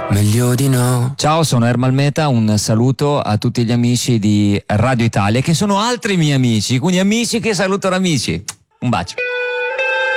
Meglio di no. Ciao, sono Ermal Meta, un saluto a tutti gli amici di Radio Italia che sono altri miei amici, quindi amici che salutano amici. Un bacio.